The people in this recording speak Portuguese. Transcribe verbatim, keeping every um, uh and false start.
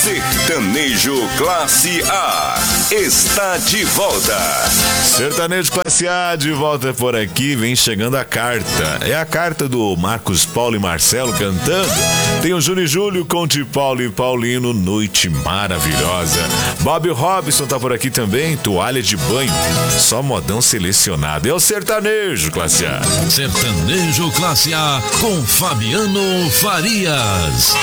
Sertanejo Classe A está de volta. Sertanejo Classe A de volta por aqui, vem chegando a carta. É a carta do Marcos Paulo e Marcelo cantando. Tem o Júnior e Júlio, Conte Paulo e Paulino, Noite Maravilhosa. Bob Robson tá por aqui também, Toalha de Banho, só modão selecionado. É o Sertanejo Classe A. Sertanejo Classe A com Fabiano Farias.